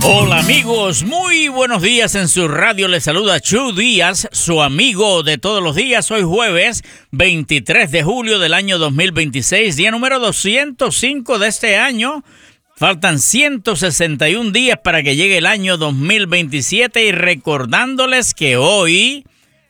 Hola amigos, muy buenos días. En su radio les saluda Chu Díaz, su amigo de todos los días. Hoy jueves 23 de julio del año 2026, día número 205 de este año. Faltan 161 días para que llegue el año 2027 y recordándoles que hoy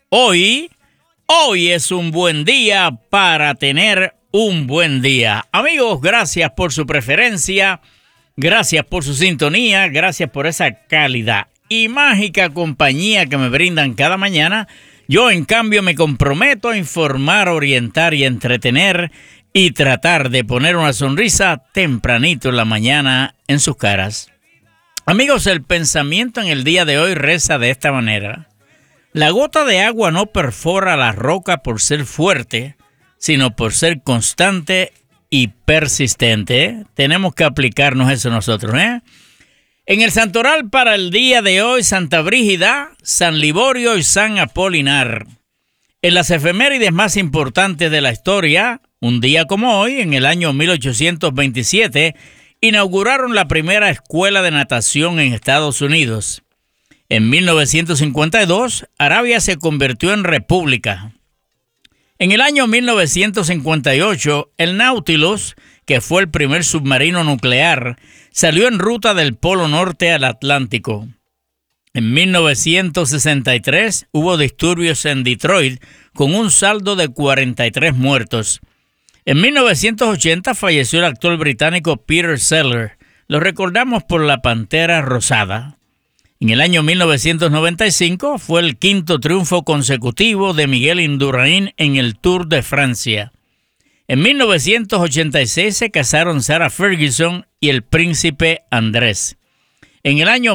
es un buen día para tener un buen día. Amigos, gracias por su preferencia. Gracias por su sintonía, gracias por esa cálida y mágica compañía que me brindan cada mañana. Yo, en cambio, me comprometo a informar, orientar y entretener y tratar de poner una sonrisa tempranito en la mañana en sus caras. Amigos, el pensamiento en el día de hoy reza de esta manera. La gota de agua no perfora la roca por ser fuerte, sino por ser constante y persistente. Tenemos que aplicarnos eso nosotros, En el santoral para el día de hoy, Santa Brígida, San Liborio y San Apolinar. En las efemérides más importantes de la historia, un día como hoy, en el año 1827, inauguraron la primera escuela de natación en Estados Unidos. En 1952, Arabia se convirtió en república. En el año 1958, el Nautilus, que fue el primer submarino nuclear, salió en ruta del Polo Norte al Atlántico. En 1963 hubo disturbios en Detroit con un saldo de 43 muertos. En 1980 falleció el actor británico Peter Sellers. Lo recordamos por La Pantera Rosada. En el año 1995 fue el quinto triunfo consecutivo de Miguel Indurain en el Tour de Francia. En 1986 se casaron Sarah Ferguson y el príncipe Andrés. En el año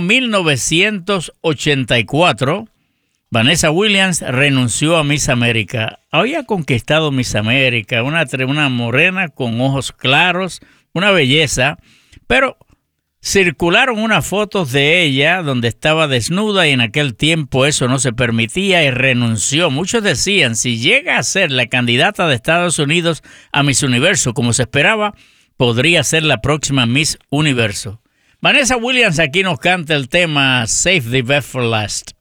1984, Vanessa Williams renunció a Miss América. Había conquistado Miss América, una morena con ojos claros, una belleza, pero circularon unas fotos de ella donde estaba desnuda y en aquel tiempo eso no se permitía y renunció. Muchos decían, si llega a ser la candidata de Estados Unidos a Miss Universo como se esperaba, podría ser la próxima Miss Universo. Vanessa Williams aquí nos canta el tema Save the Best for Last.